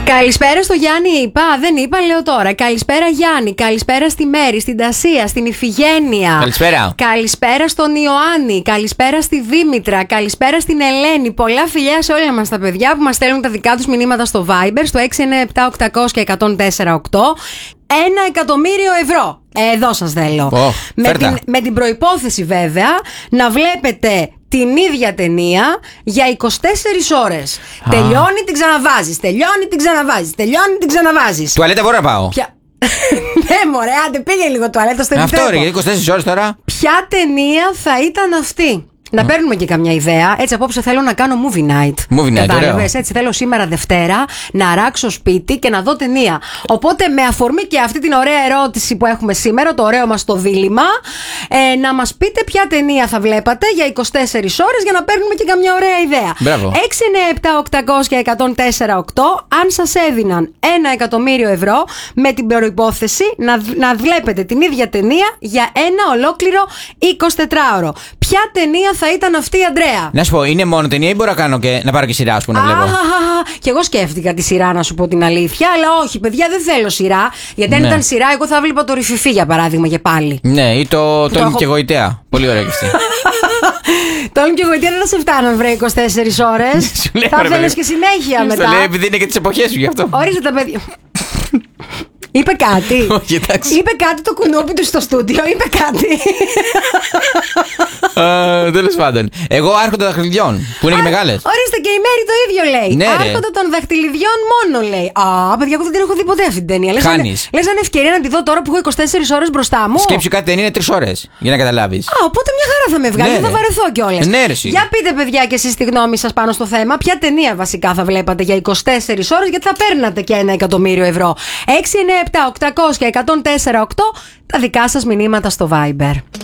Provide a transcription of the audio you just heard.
Καλησπέρα στο Γιάννη, είπα. Δεν είπα, λέω τώρα. Καλησπέρα Γιάννη, καλησπέρα στη Μέρη, στην Τασία, στην Ιφηγένεια. Καλησπέρα. Καλησπέρα στον Ιωάννη, καλησπέρα στη Δήμητρα, καλησπέρα στην Ελένη. Πολλά φιλιά σε όλα μας τα παιδιά που μας στέλνουν τα δικά τους μηνύματα στο Viber, στο 697-800-1048. 1.000.000 ευρώ. Εδώ σας θέλω. Με την προϋπόθεση βέβαια να βλέπετε την ίδια ταινία για 24 ώρες. Τελειώνει, την ξαναβάζεις. Τελειώνει, την ξαναβάζεις. Τελειώνει, την ξαναβάζεις. Τουαλέτα μπορώ να πάω. Ναι, μωρέ, άντε πήγε λίγο τουαλέτα στο επιτέλου. Αυτό ρε, 24 ώρες τώρα. Ποια ταινία θα ήταν αυτή? Να παίρνουμε και καμιά ιδέα. Έτσι, απόψε θέλω να κάνω movie night. Κατάλαβες, έτσι θέλω σήμερα Δευτέρα να αράξω σπίτι και να δω ταινία. Οπότε με αφορμή και αυτή την ωραία ερώτηση που έχουμε σήμερα, το ωραίο μας το δίλημμα, να μας πείτε ποια ταινία θα βλέπατε για 24 ώρες για να παίρνουμε και καμιά ωραία ιδέα. 697-800-1048. Αν σας έδιναν 1.000.000 ευρώ με την προϋπόθεση να βλέπετε την ίδια ταινία για ένα ολόκληρο 24ωρο. Ποια ταινία θα ήταν αυτή, Αντρέα? Να σου πω, είναι μόνο ταινία ή μπορώ να κάνω και να πάρω και σειρά, ας πούμε, να βλέπω? Και εγώ σκέφτηκα τη σειρά, να σου πω την αλήθεια, αλλά όχι, παιδιά, δεν θέλω σειρά. Γιατί αν ήταν σειρά, εγώ θα βλέπα το Ρηφιφί για παράδειγμα και πάλι. Ναι, ή το Τόλμη και Γοητέα. Πολύ ωραία και αυτή. Τόλμη και Γοητέα δεν θα σε φτάνουν, βρε, 24 ώρες. Θα θέλεις και συνέχεια μετά. Το λέω επειδή είναι και τις εποχές σου γι' αυτό. Ορίστε τα παιδιά. Είπε κάτι. Όχι, εντάξει. Είπε κάτι το κουνούπι του στο στούντιο. Είπε κάτι. Τέλος πάντων. Εγώ Άρχοντα Δαχτυλιδιών, που είναι και μεγάλες. Ορίστε, και η Μέρη το ίδιο λέει. Ναι, Άρχοντα των Δαχτυλιδιών μόνο λέει. Παιδιά, εγώ δεν την έχω δει ποτέ αυτή την ταινία. Λες αν ευκαιρία να τη δω τώρα που έχω 24 ώρες μπροστά μου. Σκέψου κάτι ταινία είναι 3 ώρες. Για να καταλάβεις. Οπότε μια χαρά θα με βγάλει. Θα βαρεθώ κιόλας. Για πείτε, παιδιά, και εσείς τη γνώμη σας πάνω στο θέμα. Ποια ταινία βασικά θα βλέπατε για 24 ώρες, γιατί θα παίρνατε και 1.000.000 ευρώ. 697-800-1048 τα δικά σας μηνύματα στο Viber.